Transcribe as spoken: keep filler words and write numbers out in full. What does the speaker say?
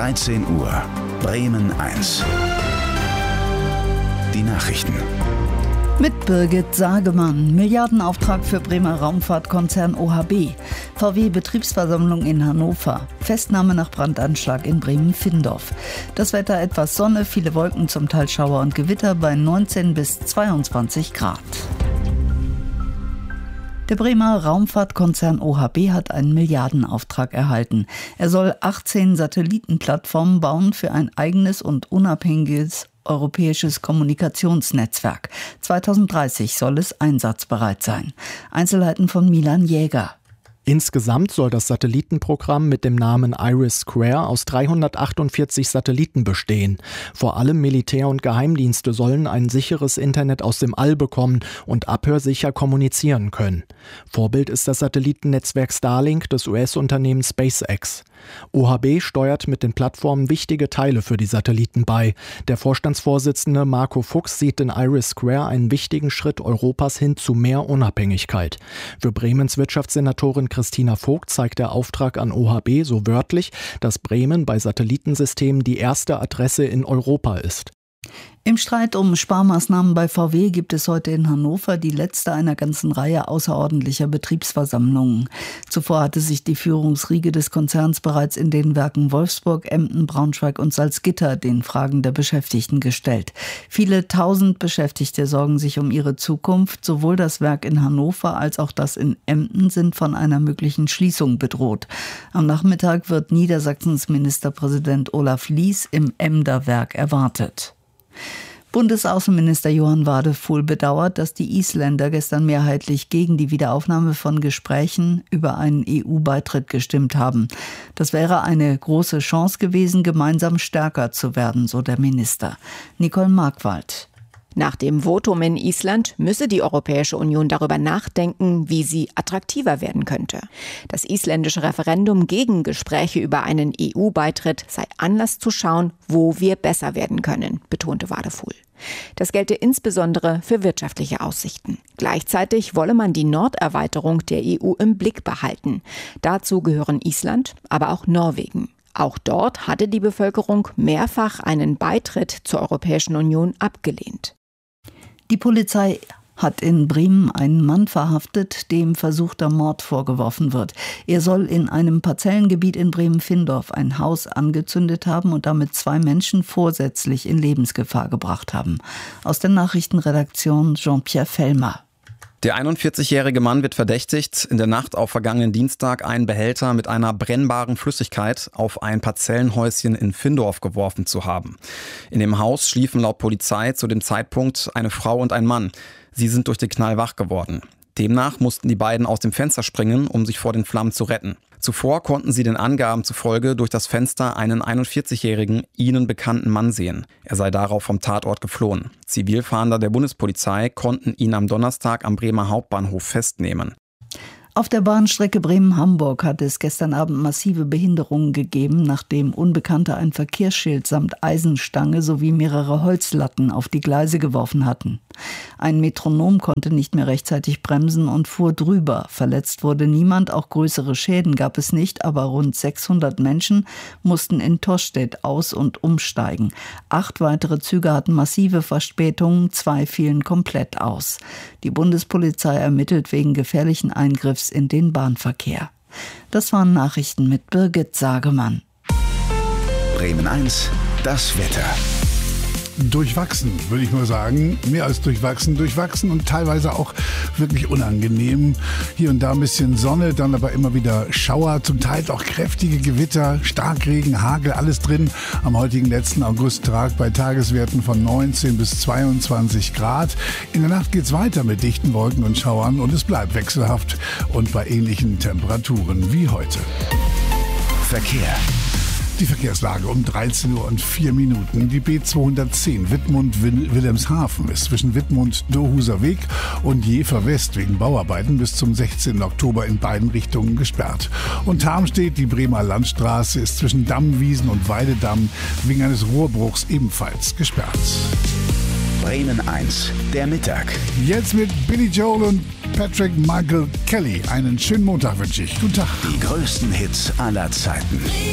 dreizehn Uhr, Bremen eins. Die Nachrichten. Mit Birgit Sagemann. Milliardenauftrag für Bremer Raumfahrtkonzern O H B. V W-Betriebsversammlung in Hannover. Festnahme nach Brandanschlag in Bremen-Findorf. Das Wetter etwas Sonne, viele Wolken, zum Teil Schauer und Gewitter bei neunzehn bis zweiundzwanzig Grad. Der Bremer Raumfahrtkonzern O H B hat einen Milliardenauftrag erhalten. Er soll achtzehn Satellitenplattformen bauen für ein eigenes und unabhängiges europäisches Kommunikationsnetzwerk. zweitausenddreißig soll es einsatzbereit sein. Einzelheiten von Milan Jäger. Insgesamt soll das Satellitenprogramm mit dem Namen IRIS² aus dreihundertachtundvierzig Satelliten bestehen. Vor allem Militär- und Geheimdienste sollen ein sicheres Internet aus dem All bekommen und abhörsicher kommunizieren können. Vorbild ist das Satellitennetzwerk Starlink des U S-Unternehmens SpaceX. O H B steuert mit den Plattformen wichtige Teile für die Satelliten bei. Der Vorstandsvorsitzende Marco Fuchs sieht in IRIS² einen wichtigen Schritt Europas hin zu mehr Unabhängigkeit. Für Bremens Wirtschaftssenatorin Christina Vogt zeigt der Auftrag an O H B so wörtlich, dass Bremen bei Satellitensystemen die erste Adresse in Europa ist. Im Streit um Sparmaßnahmen bei V W gibt es heute in Hannover die letzte einer ganzen Reihe außerordentlicher Betriebsversammlungen. Zuvor hatte sich die Führungsriege des Konzerns bereits in den Werken Wolfsburg, Emden, Braunschweig und Salzgitter den Fragen der Beschäftigten gestellt. Viele tausend Beschäftigte sorgen sich um ihre Zukunft. Sowohl das Werk in Hannover als auch das in Emden sind von einer möglichen Schließung bedroht. Am Nachmittag wird Niedersachsens Ministerpräsident Olaf Lies im Emder Werk erwartet. Bundesaußenminister Johann Wadefuhl bedauert, dass die Isländer gestern mehrheitlich gegen die Wiederaufnahme von Gesprächen über einen E U-Beitritt gestimmt haben. Das wäre eine große Chance gewesen, gemeinsam stärker zu werden, so der Minister. Nicole Markwald. Nach dem Votum in Island müsse die Europäische Union darüber nachdenken, wie sie attraktiver werden könnte. Das isländische Referendum gegen Gespräche über einen E U-Beitritt sei Anlass zu schauen, wo wir besser werden können, betonte Wadefuhl. Das gelte insbesondere für wirtschaftliche Aussichten. Gleichzeitig wolle man die Norderweiterung der E U im Blick behalten. Dazu gehören Island, aber auch Norwegen. Auch dort hatte die Bevölkerung mehrfach einen Beitritt zur Europäischen Union abgelehnt. Die Polizei hat in Bremen einen Mann verhaftet, dem versuchter Mord vorgeworfen wird. Er soll in einem Parzellengebiet in Bremen-Findorf ein Haus angezündet haben und damit zwei Menschen vorsätzlich in Lebensgefahr gebracht haben. Aus der Nachrichtenredaktion Jean-Pierre Fellmer. Der einundvierzigjährige Mann wird verdächtigt, in der Nacht auf vergangenen Dienstag einen Behälter mit einer brennbaren Flüssigkeit auf ein Parzellenhäuschen in Findorf geworfen zu haben. In dem Haus schliefen laut Polizei zu dem Zeitpunkt eine Frau und ein Mann. Sie sind durch den Knall wach geworden. Demnach mussten die beiden aus dem Fenster springen, um sich vor den Flammen zu retten. Zuvor konnten sie den Angaben zufolge durch das Fenster einen einundvierzigjährigen, ihnen bekannten Mann sehen. Er sei darauf vom Tatort geflohen. Zivilfahnder der Bundespolizei konnten ihn am Donnerstag am Bremer Hauptbahnhof festnehmen. Auf der Bahnstrecke Bremen-Hamburg hat es gestern Abend massive Behinderungen gegeben, nachdem Unbekannte ein Verkehrsschild samt Eisenstange sowie mehrere Holzlatten auf die Gleise geworfen hatten. Ein Metronom konnte nicht mehr rechtzeitig bremsen und fuhr drüber. Verletzt wurde niemand, auch größere Schäden gab es nicht, aber rund sechshundert Menschen mussten in Tostedt aus- und umsteigen. Acht weitere Züge hatten massive Verspätungen, zwei fielen komplett aus. Die Bundespolizei ermittelt wegen gefährlichen Eingriffs in den Bahnverkehr. Das waren Nachrichten mit Birgit Sagemann. Bremen eins, das Wetter. Durchwachsen, würde ich mal sagen. Mehr als durchwachsen, durchwachsen und teilweise auch wirklich unangenehm. Hier und da ein bisschen Sonne, dann aber immer wieder Schauer, zum Teil auch kräftige Gewitter, Starkregen, Hagel, alles drin am heutigen letzten Augusttag bei Tageswerten von neunzehn bis zweiundzwanzig Grad. In der Nacht geht's weiter mit dichten Wolken und Schauern und es bleibt wechselhaft und bei ähnlichen Temperaturen wie heute. Verkehr. Die Verkehrslage um dreizehn Uhr und vier Minuten. Die B zweihundertzehn Wittmund-Wilhelmshaven ist zwischen Wittmund-Dohuser Weg und Jever West wegen Bauarbeiten bis zum sechzehnten Oktober in beiden Richtungen gesperrt. Und Tarmstedt, die Bremer Landstraße, ist zwischen Dammwiesen und Weidedamm wegen eines Rohrbruchs ebenfalls gesperrt. Bremen eins, der Mittag. Jetzt mit Billy Joel und Patrick Michael Kelly. Einen schönen Montag wünsche ich. Guten Tag. Die größten Hits aller Zeiten.